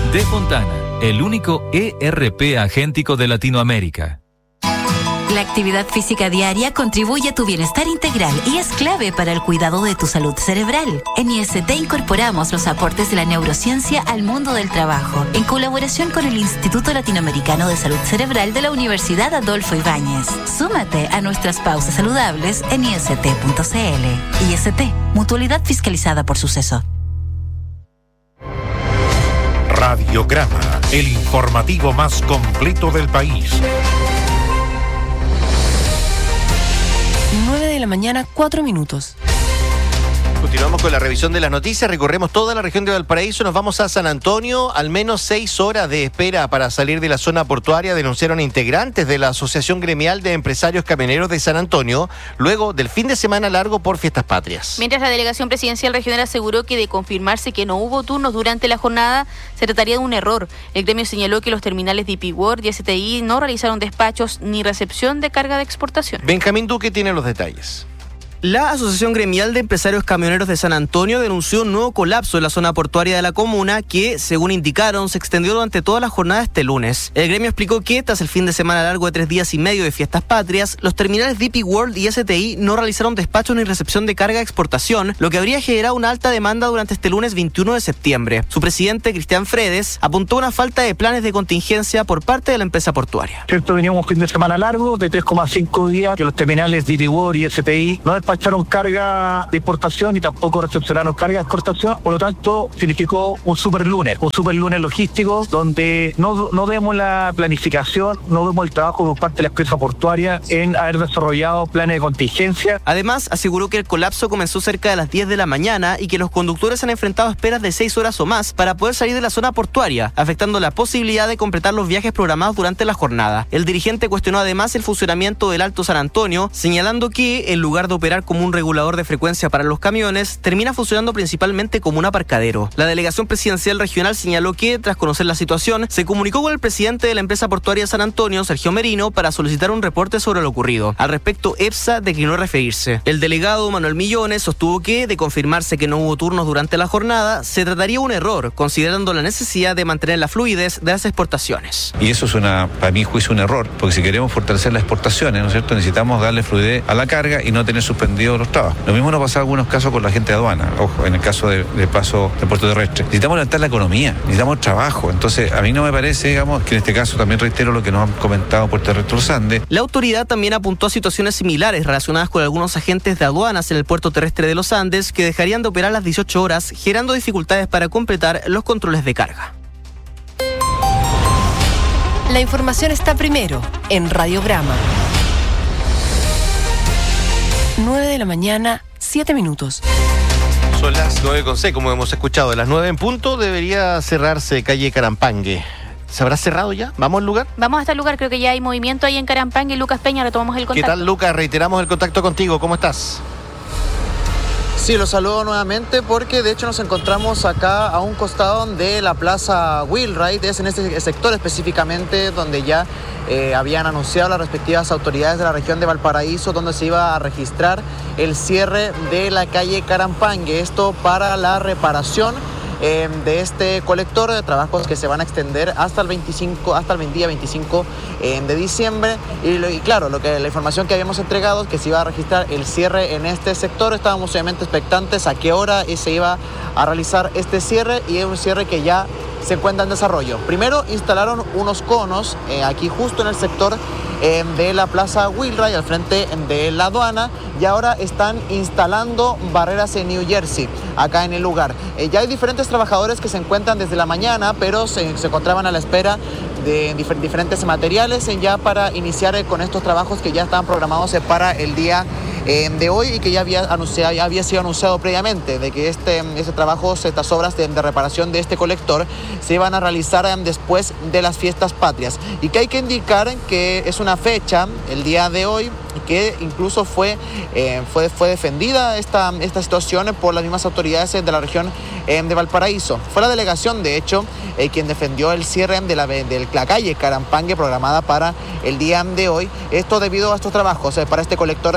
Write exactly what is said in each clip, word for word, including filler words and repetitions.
De Fontana, el único E R P agéntico de Latinoamérica. La actividad física diaria contribuye a tu bienestar integral y es clave para el cuidado de tu salud cerebral. En I S T incorporamos los aportes de la neurociencia al mundo del trabajo, en colaboración con el Instituto Latinoamericano de Salud Cerebral de la Universidad Adolfo Ibáñez. Súmate a nuestras pausas saludables en I S T punto C L. I S T, mutualidad fiscalizada por Suceso. Radiograma, el informativo más completo del país. nueve de la mañana, cuatro minutos. Continuamos con la revisión de las noticias, recorremos toda la región de Valparaíso, nos vamos a San Antonio, al menos seis horas de espera para salir de la zona portuaria, denunciaron integrantes de la Asociación Gremial de Empresarios Camioneros de San Antonio, luego del fin de semana largo por Fiestas Patrias. Mientras la delegación presidencial regional aseguró que de confirmarse que no hubo turnos durante la jornada, se trataría de un error. El gremio señaló que los terminales de I P World y S T I no realizaron despachos ni recepción de carga de exportación. Benjamín Duque tiene los detalles. La Asociación Gremial de Empresarios Camioneros de San Antonio denunció un nuevo colapso en la zona portuaria de la comuna que, según indicaron, se extendió durante toda la jornada este lunes. El gremio explicó que, tras el fin de semana largo de tres días y medio de Fiestas Patrias, los terminales D P World y S T I no realizaron despachos ni recepción de carga de exportación, lo que habría generado una alta demanda durante este lunes veintiuno de septiembre. Su presidente, Cristian Fredes, apuntó a una falta de planes de contingencia por parte de la empresa portuaria. Cierto, teníamos un fin de semana largo de tres coma cinco días que los terminales D P World y S T I no despacharon carga de importación y tampoco recepcionaron carga de exportación, por lo tanto significó un super lunes, un super lunes logístico donde no, no vemos la planificación, no vemos el trabajo por parte de la empresa portuaria en haber desarrollado planes de contingencia. Además, aseguró que el colapso comenzó cerca de las diez de la mañana y que los conductores han enfrentado esperas de seis horas o más para poder salir de la zona portuaria, afectando la posibilidad de completar los viajes programados durante la jornada. El dirigente cuestionó además el funcionamiento del Alto San Antonio, señalando que, en lugar de operar como un regulador de frecuencia para los camiones, termina funcionando principalmente como un aparcadero. La delegación presidencial regional señaló que, tras conocer la situación, se comunicó con el presidente de la empresa portuaria de San Antonio, Sergio Merino, para solicitar un reporte sobre lo ocurrido. Al respecto, EPSA declinó referirse. El delegado Manuel Millones sostuvo que, de confirmarse que no hubo turnos durante la jornada, se trataría de un error, considerando la necesidad de mantener la fluidez de las exportaciones. Y eso es una, para mi juicio, un error, porque si queremos fortalecer las exportaciones, ¿no es cierto?, necesitamos darle fluidez a la carga y no tener suspendido los trabajos. Lo mismo nos pasa en algunos casos con la gente de aduana, ojo, en el caso de, de paso de puerto terrestre. Necesitamos levantar la economía, necesitamos trabajo. Entonces, a mí no me parece, digamos, que en este caso también reitero lo que nos han comentado Puerto Terrestre Los Andes. La autoridad también apuntó a situaciones similares relacionadas con algunos agentes de aduanas en el puerto terrestre de Los Andes que dejarían de operar las dieciocho horas, generando dificultades para completar los controles de carga. La información está primero en Radiograma. nueve de la mañana, siete minutos. Son las nueve con C, como hemos escuchado. A las nueve en punto debería cerrarse calle Carampangue. ¿Se habrá cerrado ya? ¿Vamos al lugar? Vamos hasta el lugar, creo que ya hay movimiento ahí en Carampangue. Lucas Peña, retomamos el contacto. ¿Qué tal, Lucas? Reiteramos el contacto contigo. ¿Cómo estás? Sí, los saludo nuevamente porque de hecho nos encontramos acá a un costado de la Plaza Wheelwright, es en este sector específicamente donde ya eh, habían anunciado las respectivas autoridades de la región de Valparaíso donde se iba a registrar el cierre de la calle Carampangue, esto para la reparación Eh, de este colector de trabajos que se van a extender hasta el veinticinco, hasta el día veinticinco eh, de diciembre y, lo, y claro, lo que la información que habíamos entregado es que se iba a registrar el cierre en este sector. Estábamos obviamente expectantes a qué hora se iba a realizar este cierre y es un cierre que ya se encuentra en desarrollo. Primero instalaron unos conos eh, aquí justo en el sector eh, de la Plaza Wheelwright al frente de la aduana y ahora están instalando barreras en New Jersey acá en el lugar. Eh, ya hay diferentes trabajadores que se encuentran desde la mañana pero se, se encontraban a la espera de difer- diferentes materiales eh, ya para iniciar eh, con estos trabajos que ya estaban programados eh, para el día eh, de hoy y que ya había, anunciado, ya había sido anunciado previamente de que este, este trabajo, estas obras de, de reparación de este colector se iban a realizar eh, después de las fiestas patrias y que hay que indicar que es una fecha, el día de hoy, que incluso fue, eh, fue, fue defendida esta, esta situación por las mismas autoridades de la región eh, de Valparaíso. Fue la delegación, de hecho, eh, quien defendió el cierre de la, de la calle Carampangue programada para el día de hoy. Esto debido a estos trabajos eh, para este colector eh,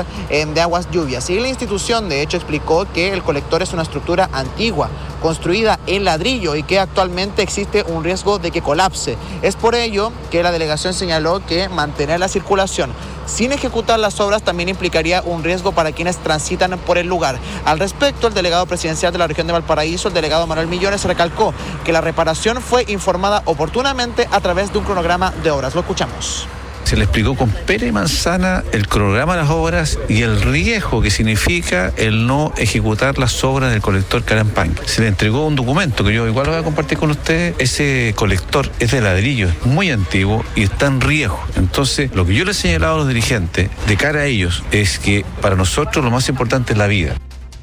de aguas lluvias. Y la institución, de hecho, explicó que el colector es una estructura antigua, construida en ladrillo y que actualmente existe un riesgo de que colapse. Es por ello que la delegación señaló que mantener la circulación sin ejecutar las obras también implicaría un riesgo para quienes transitan por el lugar. Al respecto, el delegado presidencial de la región de Valparaíso, el delegado Manuel Millones, recalcó que la reparación fue informada oportunamente a través de un cronograma de obras. Lo escuchamos. Se le explicó con pera y manzana el cronograma de las obras y el riesgo que significa el no ejecutar las obras del colector Carampangue. Se le entregó un documento que yo igual lo voy a compartir con ustedes. Ese colector es de ladrillo, es muy antiguo y está en riesgo. Entonces, lo que yo le he señalado a los dirigentes de cara a ellos es que para nosotros lo más importante es la vida.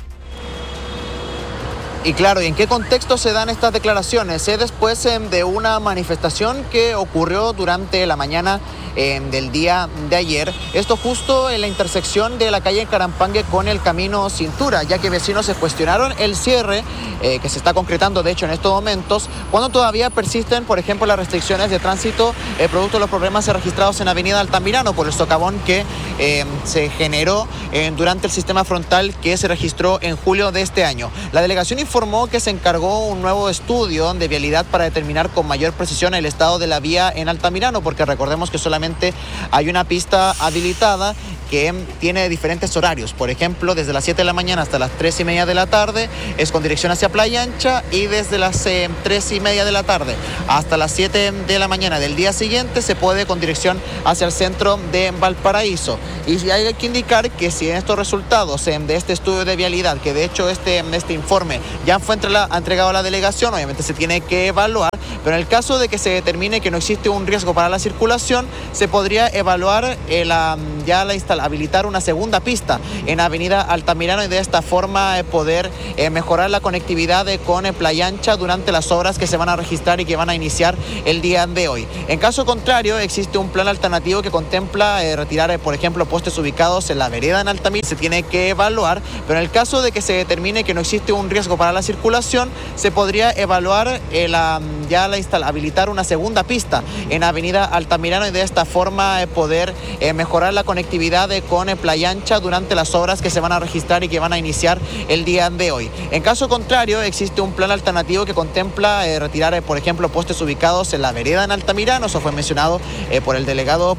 Y claro, ¿y en qué contexto se dan estas declaraciones? Es después eh, de una manifestación que ocurrió durante la mañana eh, del día de ayer. Esto justo en la intersección de la calle Carampangue con el camino Cintura, ya que vecinos se cuestionaron el cierre eh, que se está concretando, de hecho, en estos momentos, cuando todavía persisten, por ejemplo, las restricciones de tránsito eh, producto de los problemas registrados en Avenida Altamirano por el socavón que eh, se generó eh, durante el sistema frontal que se registró en julio de este año. La delegación informó que se encargó un nuevo estudio de vialidad para determinar con mayor precisión el estado de la vía en Altamirano, porque recordemos que solamente hay una pista habilitada que tiene diferentes horarios. Por ejemplo, desde las siete de la mañana hasta las tres y media de la tarde es con dirección hacia Playa Ancha, y desde las eh, tres y media de la tarde hasta las siete de la mañana del día siguiente se puede con dirección hacia el centro de Valparaíso. Y hay que indicar que si en estos resultados eh, de este estudio de vialidad, que de hecho este, este informe ya fue entregado a la delegación, obviamente se tiene que evaluar, pero en el caso de que se determine que no existe un riesgo para la circulación, se podría evaluar eh, la, ya la instalación, habilitar una segunda pista en Avenida Altamirano y de esta forma eh, poder eh, mejorar la conectividad eh, con eh, Playa Ancha durante las obras que se van a registrar y que van a iniciar el día de hoy. En caso contrario, existe un plan alternativo que contempla eh, retirar, eh, por ejemplo, postes ubicados en la vereda en Altamira. Se tiene que evaluar, pero en el caso de que se determine que no existe un riesgo para la circulación, se podría evaluar eh, la, ya la instala, habilitar una segunda pista en Avenida Altamirano y de esta forma eh, poder eh, mejorar la conectividad de con Playa Ancha durante las obras que se van a registrar y que van a iniciar el día de hoy. En caso contrario, existe un plan alternativo que contempla eh, retirar, eh, por ejemplo, postes ubicados en la vereda en Altamirano. Eso fue mencionado eh, por el delegado